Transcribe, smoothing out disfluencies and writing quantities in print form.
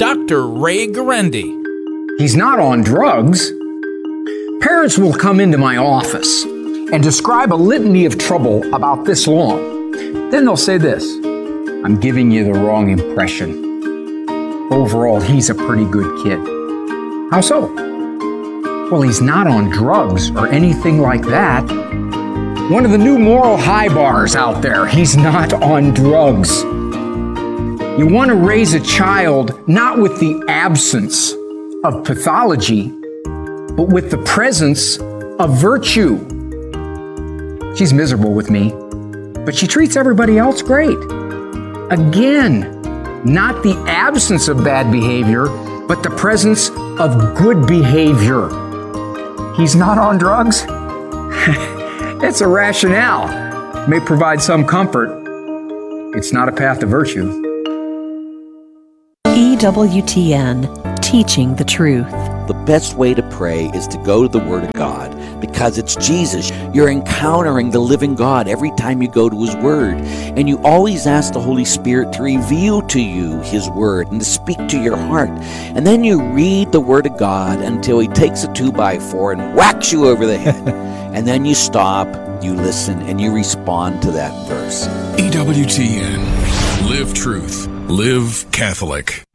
Dr. Ray Guarendi. He's not on drugs. Parents will come into my office and describe a litany of trouble about this long. Then they'll say this: I'm giving you the wrong impression. Overall, he's a pretty good kid. How so? Well, he's not on drugs or anything like that. One of the new moral high bars out there, he's not on drugs. You want to raise a child not with the absence of pathology, but with the presence of virtue. She's miserable with me, but she treats everybody else great. Again, not the absence of bad behavior, but the presence of good behavior. He's not on drugs? It's a rationale. May provide some comfort. It's not a path to virtue. EWTN, teaching the truth. The best way to pray is to go to the Word of God, because it's Jesus. You're encountering the living God every time you go to His Word. And you always ask the Holy Spirit to reveal to you His Word and to speak to your heart. And then you read the Word of God until He takes a 2x4 and whacks you over the head. And then you stop, you listen, and you respond to that verse. EWTN. Live truth. Live Catholic.